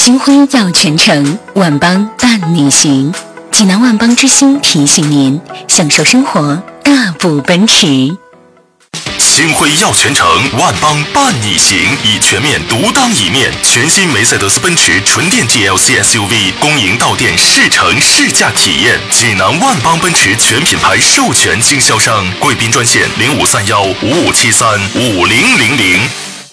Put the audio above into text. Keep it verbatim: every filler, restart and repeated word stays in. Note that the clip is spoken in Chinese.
星辉耀全城，万邦伴你行。济南万邦之星提醒您：享受生活，大步奔驰。 星辉耀全城，万邦伴你行，以全面独当一面。全新梅赛德斯奔驰纯电 G L C S U V 公营到店试乘试驾体验。济南万邦奔驰全品牌授权经销商，贵宾专线零五三幺五五七三五零零零。